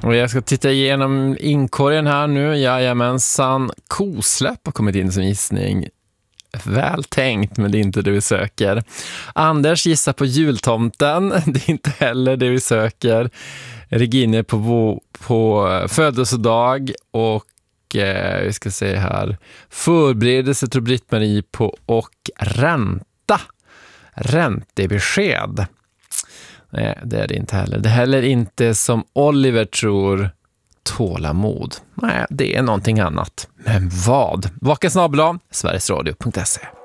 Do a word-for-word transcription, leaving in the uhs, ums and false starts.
Och jag ska titta igenom inkorgen här nu. Jajamensan, kosläpp har kommit in som gissning. Väl tänkt, men det är inte det vi söker. Anders gissar på jultomten. Det är inte heller det vi söker. Regine på, på födelsedag. Och eh, vi ska se här. Förberedelse tror Britt-Marie på. Och ränta. Räntebesked. Nej, det är det inte heller. Det är heller inte som Oliver tror, tålamod. Nej, det är någonting annat. Men vad? Vakensnabel-a, sverigesradio punkt se.